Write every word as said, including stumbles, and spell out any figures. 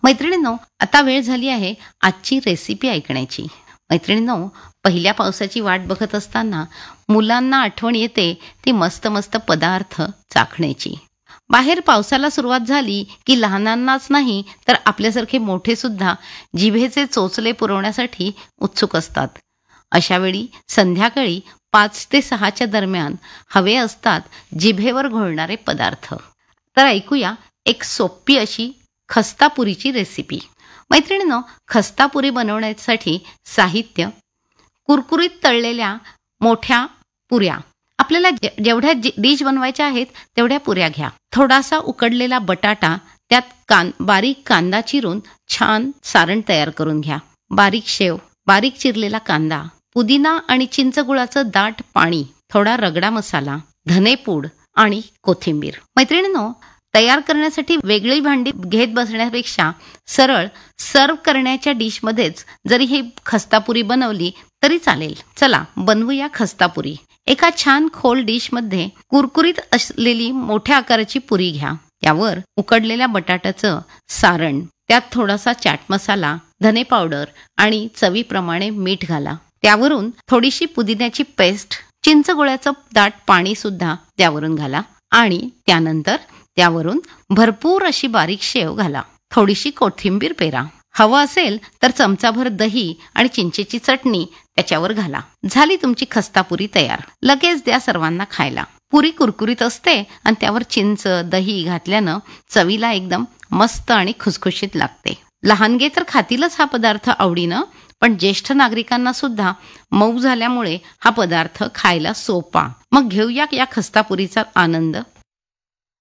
मैत्रिणींनो, आता वेळ झाली आहे आजची रेसिपी ऐकण्याची. मैत्रिणींनो, पहिल्या पावसाची वाट बघत असताना मुलांना आठवण येते ती मस्त मस्त पदार्थ चाखण्याची. बाहेर पावसाला सुरुवात झाली की लहानांनाच नाही तर आपल्यासारखे मोठे सुद्धा जिभेचे चोचले पुरवण्यासाठी उत्सुक असतात. अशा वेळी संध्याकाळी पाच ते सहाच्या दरम्यान हवे असतात जिभेवर घोळणारे पदार्थ. तर ऐकूया एक सोपी अशी खस्तापुरीची रेसिपी. मैत्रिणींनो, खस्तापुरी बनवण्यासाठी साहित्य: कुरकुरीत तळलेल्या मोठ्या पुऱ्या. आपल्याला जे जेवढ्या डिश बनवायच्या आहेत तेवढ्या पुऱ्या घ्या. थोडासा उकडलेला बटाटा, त्यात कान बारीक कांदा चिरून छान सारण तयार करून घ्या. बारीक शेव, बारीक चिरलेला कांदा, पुदिना आणि चिंचगुळाचं दाट पाणी, थोडा रगडा मसाला, धनेपूड आणि कोथिंबीर. मैत्रिणींनो, तयार करण्यासाठी वेगळी भांडी घेत बसण्यापेक्षा सरळ सर्व करण्याच्या डिशमध्येच जरी ही खस्तापुरी बनवली तरी चालेल. चला बनवूया खस्तापुरी. एका छान खोल डिशमध्ये कुरकुरीत असलेली मोठ्या आकाराची पुरी घ्या. त्यावर उकडलेल्या बटाट्याचं सारण, त्यात थोडासा चाट मसाला, धने पावडर आणि चवीप्रमाणे मीठ घाला. त्यावरून थोडीशी पुदिन्याची पेस्ट, चिंचगुळ्याचं दाट पाणी सुद्धा त्यावरून घाला आणि त्यानंतर त्यावरून भरपूर अशी बारीक शेव घाला. थोडीशी कोथिंबीर पेरा. हवं असेल तर चमचाभर दही आणि चिंचेची चटणी त्याच्यावर घाला. झाली तुमची खस्तापुरी तयार. लगेच द्या सर्वांना खायला. पुरी कुरकुरीत असते आणि त्यावर चिंच, दही घातल्यानं चवीला एकदम मस्त आणि खुसखुशीत लागते. लहानगे तर खातीलच हा पदार्थ आवडीनं, पण ज्येष्ठ नागरिकांना सुद्धा मऊ झाल्यामुळे हा पदार्थ खायला सोपा. मग घेऊया या खस्तापुरीचा आनंद.